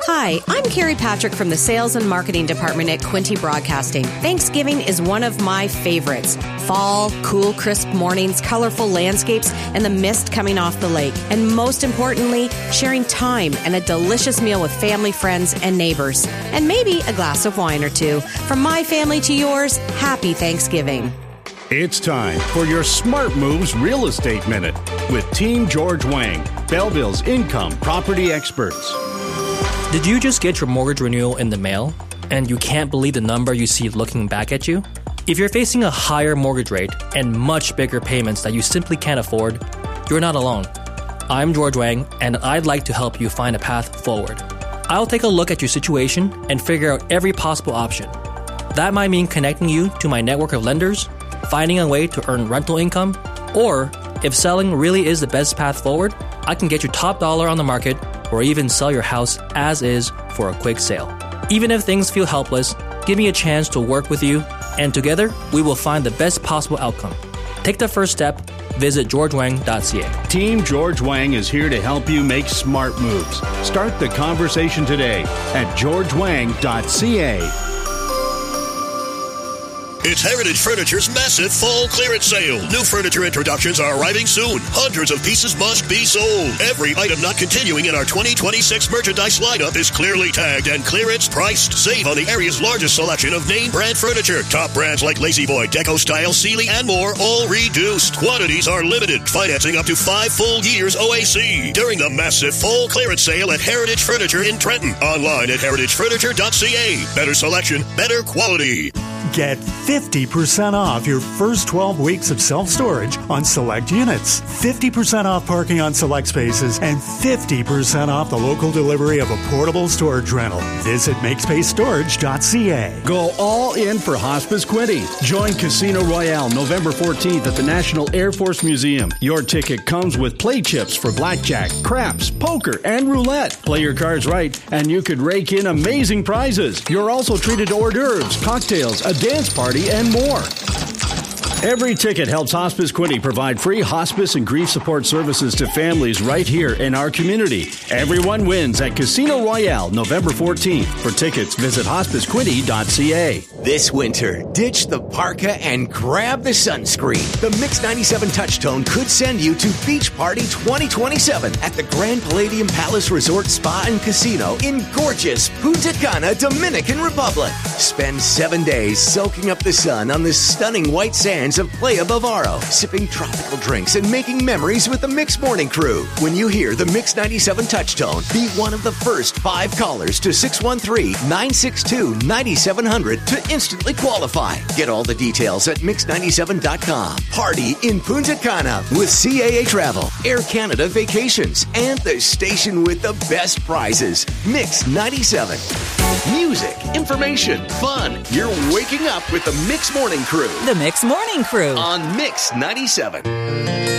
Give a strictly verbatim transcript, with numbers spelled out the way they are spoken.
Hi, I'm Carrie Patrick from the Sales and Marketing Department at Quinte Broadcasting. Thanksgiving is one of my favorites. Fall, cool, crisp mornings, colorful landscapes, and the mist coming off the lake. And most importantly, sharing time and a delicious meal with family, friends, and neighbors. And maybe a glass of wine or two. From my family to yours, happy Thanksgiving. It's time for your Smart Moves Real Estate Minute with Team George Wang, Belleville's income property experts. Did you just get your mortgage renewal in the mail and you can't believe the number you see looking back at you? If you're facing a higher mortgage rate and much bigger payments that you simply can't afford, you're not alone. I'm George Wang, and I'd like to help you find a path forward. I'll take a look at your situation and figure out every possible option. That might mean connecting you to my network of lenders, finding a way to earn rental income, or if selling really is the best path forward, I can get you top dollar on the market or even sell your house as is for a quick sale. Even if things feel helpless, give me a chance to work with you, and together we will find the best possible outcome. Take the first step. Visit george wang dot c a. Team George Wang is here to help you make smart moves. Start the conversation today at george wang dot c a. It's Heritage Furniture's massive fall clearance sale. New furniture introductions are arriving soon. Hundreds of pieces must be sold. Every item not continuing in our twenty twenty-six merchandise lineup is clearly tagged and clearance priced. Save on the area's largest selection of name brand furniture. Top brands like Lazy Boy, Deco Style, Sealy, and more, all reduced. Quantities are limited. Financing up to five full years O A C. During the massive fall clearance sale at Heritage Furniture in Trenton. Online at heritage furniture dot c a. Better selection, better quality. Get fifty percent off your first twelve weeks of self-storage on select units, fifty percent off parking on select spaces, and fifty percent off the local delivery of a portable storage rental. Visit make space storage dot c a. Go all in for Hospice Quinte. Join Casino Royale November fourteenth at the National Air Force Museum. Your ticket comes with play chips for blackjack, craps, poker, and roulette. Play your cards right, and you could rake in amazing prizes. You're also treated to hors d'oeuvres, cocktails, a dance party, and more. Every ticket helps Hospice Quinte provide free hospice and grief support services to families right here in our community. Everyone wins at Casino Royale November fourteenth. For tickets, visit hospice quinte dot c a. This winter, ditch the parka and grab the sunscreen. The Mix ninety-seven Touchtone could send you to Beach Party twenty twenty-seven at the Grand Palladium Palace Resort Spa and Casino in gorgeous Punta Cana, Dominican Republic. Spend seven days soaking up the sun on the stunning white sands of Playa Bavaro, sipping tropical drinks and making memories with the Mix Morning Crew. When you hear the Mix ninety-seven Touchtone, be one of the first five callers to six one three, nine six two, nine seven zero zero to instantly qualify. Get all the details at mix ninety-seven dot com. Party in Punta Cana with C A A Travel, Air Canada Vacations, and the station with the best prizes. Mix ninety-seven. Music, information, fun. You're waking up with the Mix Morning Crew. The Mix Morning Crew. On Mix ninety-seven.